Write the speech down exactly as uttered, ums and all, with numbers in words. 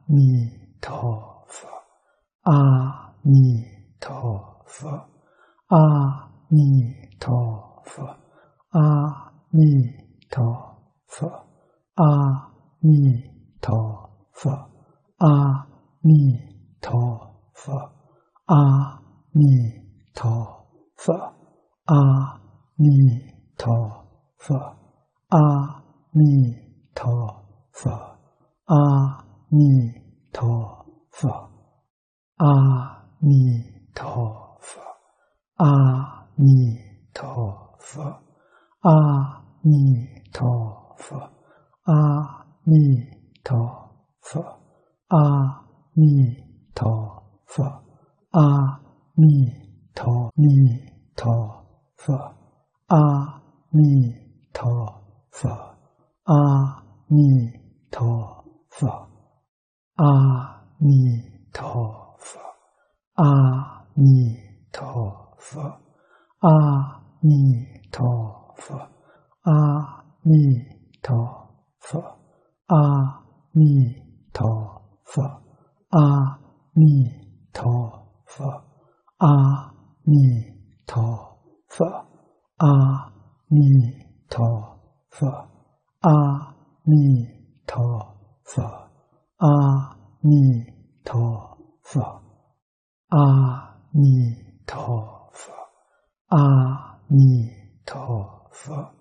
弥陀佛，阿弥陀佛，阿弥陀佛，阿弥陀佛，阿弥陀佛，阿弥陀佛，阿弥陀佛，阿弥陀佛，阿弥陀佛，阿弥陀佛，阿弥陀佛，阿弥陀佛，阿弥陀佛，阿弥陀佛，阿弥陀佛，阿弥陀弥陀佛，阿弥陀佛，阿弥陀佛，阿弥陀佛，阿弥陀佛，阿弥陀佛，阿弥陀佛，阿弥陀佛，阿弥陀佛，阿弥陀佛，阿弥陀佛，阿弥陀佛，阿弥陀佛，阿弥陀佛，阿弥陀佛。